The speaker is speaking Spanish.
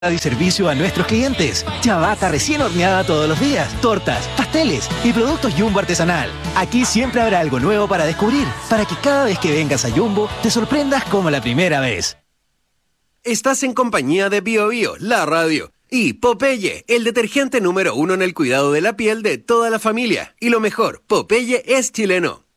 y servicio a nuestros clientes. Ciabatta recién horneada todos los días, tortas, pasteles y productos Jumbo artesanal. Aquí siempre habrá algo nuevo para descubrir, para que cada vez que vengas a Jumbo te sorprendas como la primera vez. Estás en compañía de Bio Bio, la radio, y Popeye, el detergente número 1 en el cuidado de la piel de toda la familia. Y lo mejor, Popeye es chileno.